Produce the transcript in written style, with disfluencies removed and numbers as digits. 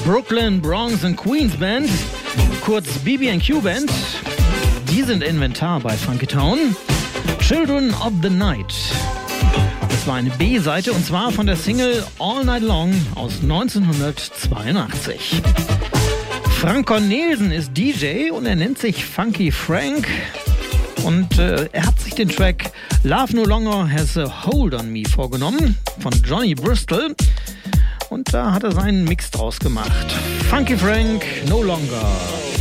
Brooklyn, Bronx und Queens Band, kurz BB&Q Band. Die sind Inventar bei Funky Town. Children of the Night. Das war eine B-Seite und zwar von der Single All Night Long aus 1982. Frank Cornelsen ist DJ und er nennt sich Funky Frank. Und er hat sich den Track Love No Longer Has a Hold on Me vorgenommen von Johnny Bristol. Und da hat er seinen Mix draus gemacht. Funky Frank, No Longer.